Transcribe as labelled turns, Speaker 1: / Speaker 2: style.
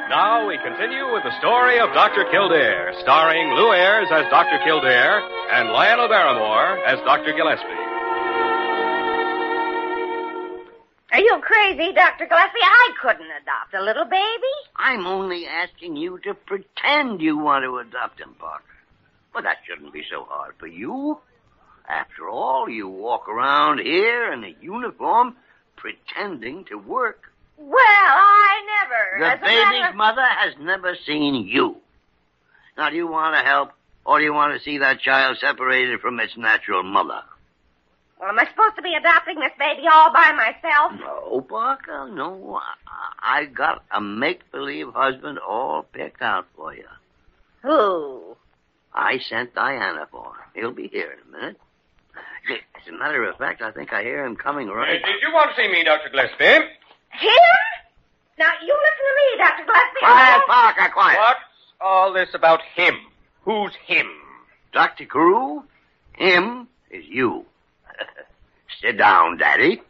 Speaker 1: Now we continue with the story of Dr. Kildare, starring Lou Ayres as Dr. Kildare and Lionel Barrymore as Dr. Gillespie.
Speaker 2: Are you crazy, Dr. Gillespie? I couldn't adopt a little baby.
Speaker 3: I'm only asking you to pretend you want to adopt him, Parker. Well, that shouldn't be so hard for you. After all, you walk around here in a uniform pretending to work.
Speaker 2: Well, I never.
Speaker 3: The baby's mother has never seen you. Now, do you want to help, or do you want to see that child separated from its natural mother?
Speaker 2: Well, am I supposed to be adopting this baby all by myself?
Speaker 3: No, Parker, no. I got a make-believe husband all picked out for you.
Speaker 2: Who?
Speaker 3: I sent Diana for him. He'll be here in a minute. As a matter of fact, I think I hear him coming right.
Speaker 1: Did you want to see me, Dr. Gillespie?
Speaker 2: Him? Now, you listen to me, Dr. Gillespie.
Speaker 3: Quiet, Parker, quiet.
Speaker 1: What's all this about him? Who's him?
Speaker 3: Dr. Carew, him is you. Sit down, Daddy.